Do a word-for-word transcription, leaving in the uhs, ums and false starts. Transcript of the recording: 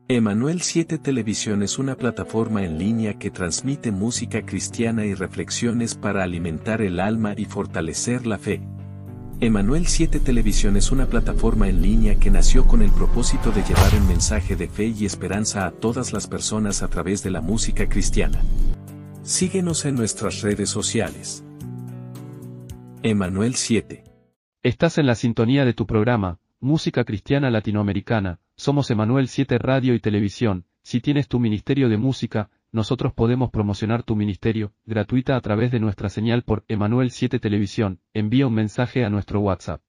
Emanuel siete Televisión es una plataforma en línea que transmite música cristiana y reflexiones para alimentar el alma y fortalecer la fe. Emanuel siete Televisión es una plataforma en línea que nació con el propósito de llevar un mensaje de fe y esperanza a todas las personas a través de la música cristiana. Síguenos en nuestras redes sociales. Emanuel siete. Estás en la sintonía de tu programa, Música Cristiana Latinoamericana. Somos Emanuel siete Radio y Televisión. Si tienes tu ministerio de música, nosotros podemos promocionar tu ministerio, gratuita a través de nuestra señal por Emanuel siete Televisión. Envía un mensaje a nuestro WhatsApp.